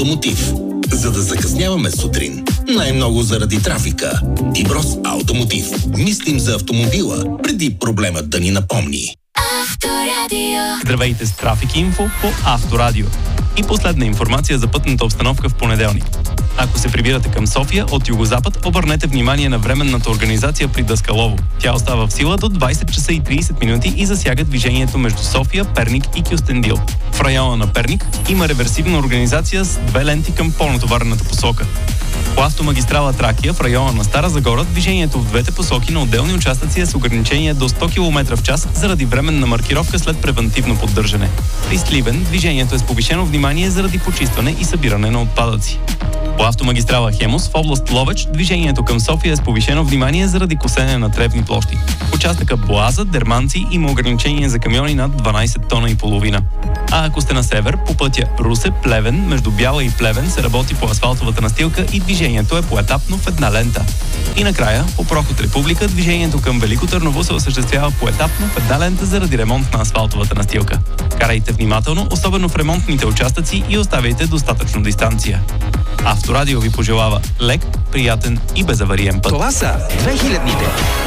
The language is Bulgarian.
Автомотив. За да закъсняваме сутрин, най-много заради трафика. Тиброс Автомотив. Мислим за автомобила, преди проблемът да ни напомни. Авторадио. Здравейте с Трафик Инфо по Авторадио. И последна информация за пътната обстановка в понеделник. Ако се прибирате към София от югозапад, обърнете внимание на временната организация при Даскалово. Тя остава в сила до 20 часа и 30 минути и засяга движението между София, Перник и Кюстендил. В района на Перник има реверсивна организация с 2 ленти към по-натоварената посока. По автомагистрала Тракия в района на Стара Загора движението в двете посоки на отделни участъци е с ограничение до 100 км в час заради временна маркировка след превантивно поддържане. При Сливен движението е с повишено внимание заради почистване и събиране на отпадъци. По автомагистрала Хемус в област Ловеч движението към София е с повишено внимание заради косене на тревни площи. В участъка Боаза, Дерманци има ограничение за камиони над 12 тона и половина. А ако сте на север, по пътя Русе-Плевен, между Бяла и Плевен се работи по асфалтовата настилка и движението е поетапно в една лента. И накрая, по проход Република, движението към Велико Търново се осъществява поетапно в една лента заради ремонт на асфалтовата настилка. Карайте внимателно, особено в ремонтните участъци, и оставяйте достатъчно дистанция. Авторадио ви пожелава лек, приятен и безавариен път. Това са 2000-ните.